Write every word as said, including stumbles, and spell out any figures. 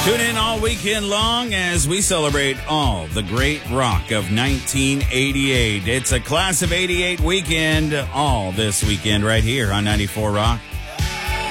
Tune in all weekend long as we celebrate all the great rock of nineteen eighty-eight. It's a class of eighty-eight weekend all this weekend right here on ninety-four Rock.